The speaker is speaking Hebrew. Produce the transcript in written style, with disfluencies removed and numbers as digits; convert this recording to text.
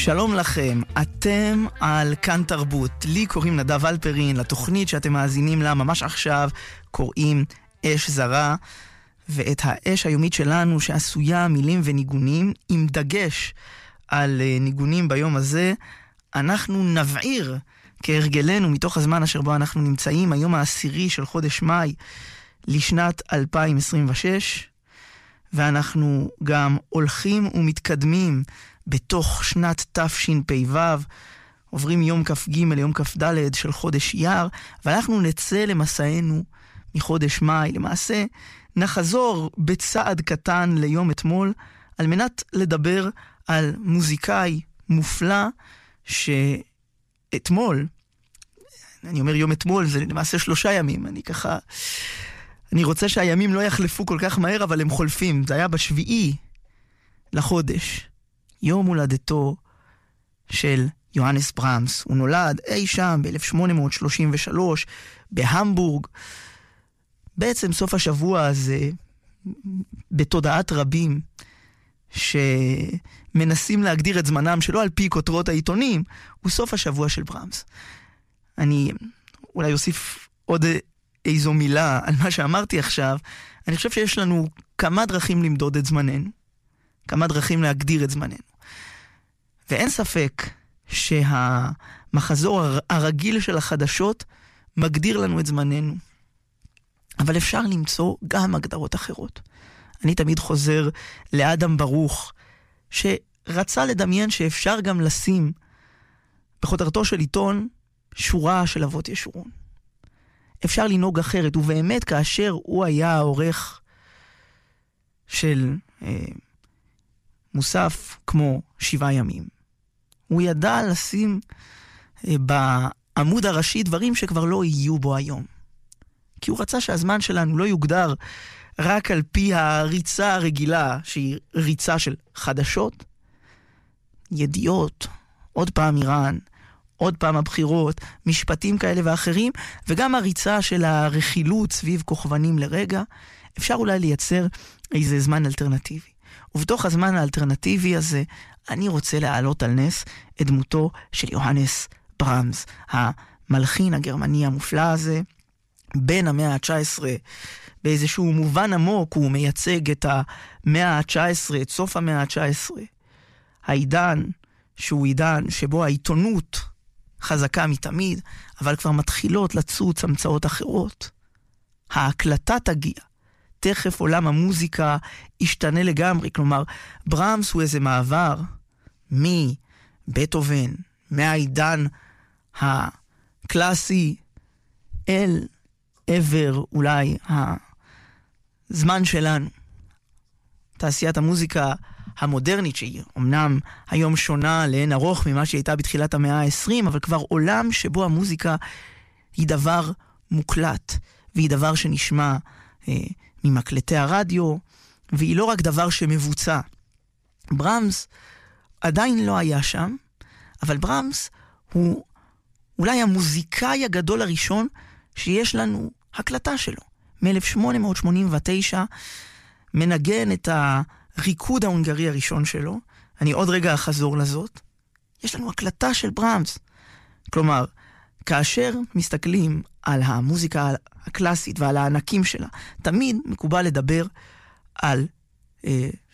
שלום לכם, אתם על כאן תרבות. לי קוראים נדב אלפרין, לתוכנית שאתם מאזינים לה ממש עכשיו קוראים אש זרה, ואת האש היומית שלנו שעשויה מילים וניגונים, עם דגש על ניגונים ביום הזה, אנחנו נבעיר כהרגלנו מתוך הזמן אשר בו אנחנו נמצאים, היום העשירי של חודש מאי לשנת 2026, ואנחנו גם הולכים ומתקדמים בתוך שנת תשפ"ו, עוברים יום כ"ג ליום כ"ד של חודש אייר, ואנחנו נצא למסענו מחודש מאי. למעשה נחזור בצעד קטן ליום אתמול, על מנת לדבר על מוזיקאי מופלא שאתמול, אני אומר יום אתמול, זה למעשה 3 ימים, אני רוצה שהימים לא יחלפו כל כך מהר, אבל הם חולפים. זה היה ב7 לחודש, יום הולדתו של יוהנס ברהמס. הוא נולד אי שם ב-1833 בהמבורג. בעצם סוף השבוע הזה, בתודעת רבים שמנסים להגדיר את זמנם שלא על פי כותרות העיתונים, הוא סוף השבוע של ברהמס. אני אולי אוסיף עוד איזו מילה על מה שאמרתי עכשיו. אני חושב שיש לנו כמה דרכים למדוד את זמננו, כמה דרכים להגדיר את זמננו. ואין ספק שהמחזור הרגיל של החדשות מגדיר לנו את זמננו. אבל אפשר למצוא גם הגדרות אחרות. אני תמיד חוזר לאדם ברוך, שרצה לדמיין שאפשר גם לשים בכותרתו של עיתון שורה של אבות ישורון. אפשר לנהוג אחרת, ובאמת כאשר הוא היה העורך של מוסף כמו 7 ימים, הוא ידע לשים בעמוד הראשי דברים שכבר לא יהיו בו היום. כי הוא רצה שהזמן שלנו לא יוגדר רק על פי הריצה הרגילה, שהיא ריצה של חדשות, ידיעות, עוד פעם איראן, עוד פעם הבחירות, משפטים כאלה ואחרים, וגם הריצה של הרכילות סביב כוכבנים לרגע. אפשר אולי לייצר איזה זמן אלטרנטיבי. ובתוך הזמן האלטרנטיבי הזה, אני רוצה להעלות על נס את דמותו של יוהנס ברהמס, המלחין הגרמני המופלא הזה, בין המאה ה-19, באיזשהו מובן עמוק הוא מייצג את המאה ה-19, את סוף המאה ה-19, העידן שהוא עידן שבו העיתונות חזקה מתמיד, אבל כבר מתחילות לצוץ המצאות אחרות. ההקלטה תגיע, תכף עולם המוזיקה ישתנה לגמרי. כלומר, ברהמס הוא איזה מעבר מבטהובן, מהעידן הקלאסי, אל עבר אולי הזמן שלנו. תעשיית המוזיקה המודרנית, שהיא אמנם היום שונה לאין ארוך ממה שהייתה בתחילת המאה ה-20, אבל כבר עולם שבו המוזיקה היא דבר מוקלט, והיא דבר שנשמע ממקלטי הרדיו, והיא לא רק דבר שמבוצע. ברהמס עדיין לא היה שם, אבל ברהמס הוא אולי המוזיקאי הגדול הראשון שיש לנו הקלטה שלו. מ-1889 מנגן את הריקוד ההונגרי הראשון שלו. אני עוד רגע אחזור לזאת. יש לנו הקלטה של ברהמס. כלומר, כאשר מסתכלים על המוזיקה הקלאסית ועל הענקים שלה, תמיד מקובל לדבר על